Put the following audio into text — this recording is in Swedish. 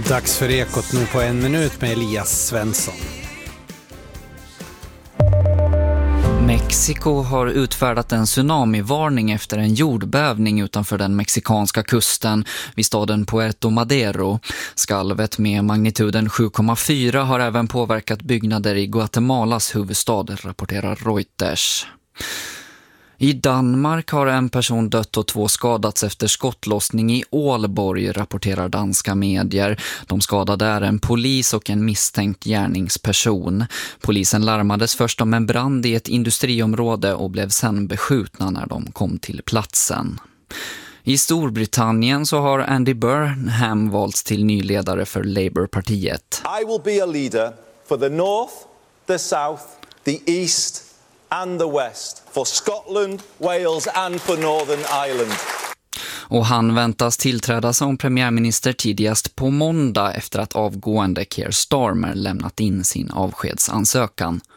Dags för Ekot nu på 1 minut med Elias Svensson. Mexiko har utfärdat en tsunamivarning efter en jordbävning utanför den mexikanska kusten vid staden Puerto Madero. Skalvet med magnituden 7,4 har även påverkat byggnader i Guatemalas huvudstad, rapporterar Reuters. I Danmark har en person dött och 2 skadats efter skottlossning i Ålborg, rapporterar danska medier. De skadade är en polis och en misstänkt gärningsperson. Polisen larmades först om en brand i ett industriområde och blev sen beskjutna när de kom till platsen. I Storbritannien så har Andy Burnham valts till ny ledare för Labour-partiet. I will be a leader for the North, the South, the East and the West, for Scotland, Wales and for Northern Ireland. Och han väntas tillträda som premiärminister tidigast på måndag efter att avgående Keir Starmer lämnat in sin avskedsansökan.